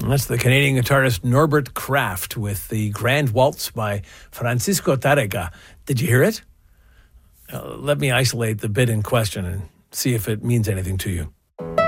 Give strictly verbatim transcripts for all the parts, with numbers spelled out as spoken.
That's the Canadian guitarist Norbert Kraft with the Grand Waltz by Francisco Tárrega. Did you hear it? Uh, let me isolate the bit in question and see if it means anything to you.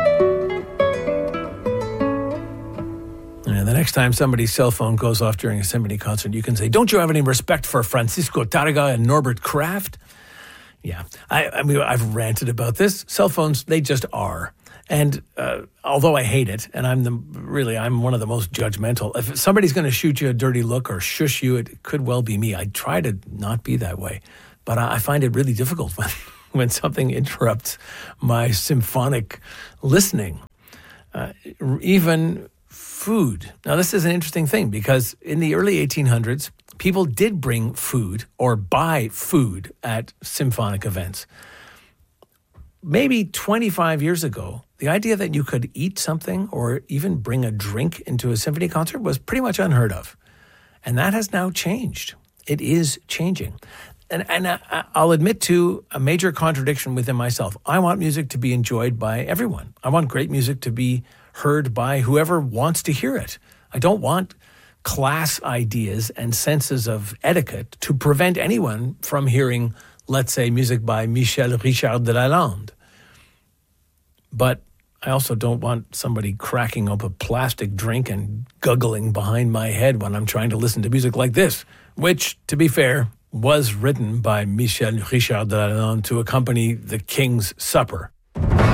And the next time somebody's cell phone goes off during a symphony concert, you can say, "Don't you have any respect for Francisco Tárrega and Norbert Kraft?" Yeah, I, I mean, I've ranted about this. Cell phones, they just are. And uh, although I hate it, and I'm the really, I'm one of the most judgmental. If somebody's going to shoot you a dirty look or shush you, it could well be me. I try to not be that way. But I, I find it really difficult when, when something interrupts my symphonic listening. Uh, even food. Now, this is an interesting thing because in the early eighteen hundreds, people did bring food or buy food at symphonic events. Maybe twenty-five years ago, the idea that you could eat something or even bring a drink into a symphony concert was pretty much unheard of. And that has now changed. It is changing. And, and I, I'll admit to a major contradiction within myself. I want music to be enjoyed by everyone. I want great music to be heard by whoever wants to hear it. I don't want class ideas and senses of etiquette to prevent anyone from hearing, let's say, music by Michel Richard de Lalande. But I also don't want somebody cracking up a plastic drink and guggling behind my head when I'm trying to listen to music like this, which, to be fair, was written by Michel Richard de Lalande to accompany the King's Supper.